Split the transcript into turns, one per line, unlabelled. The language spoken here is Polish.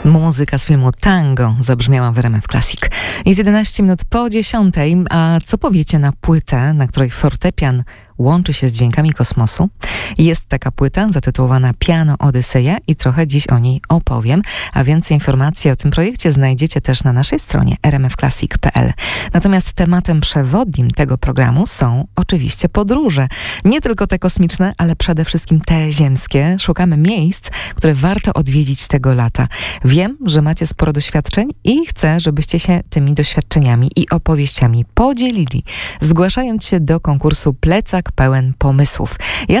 Muzyka z filmu Tango zabrzmiała w RMF Classic. Jest 11 minut po 10, a co powiecie na płytę, na której fortepian łączy się z dźwiękami kosmosu? Jest taka płyta zatytułowana Piano Odyseja i trochę dziś o niej opowiem, a więcej informacji o tym projekcie znajdziecie też na naszej stronie rmfclassic.pl. Natomiast tematem przewodnim tego programu są oczywiście podróże. Nie tylko te kosmiczne, ale przede wszystkim te ziemskie. Szukamy miejsc, które warto odwiedzić tego lata. Wiem, że macie sporo doświadczeń i chcę, żebyście się tymi doświadczeniami i opowieściami podzielili, zgłaszając się do konkursu Plecak pełen pomysłów. Ja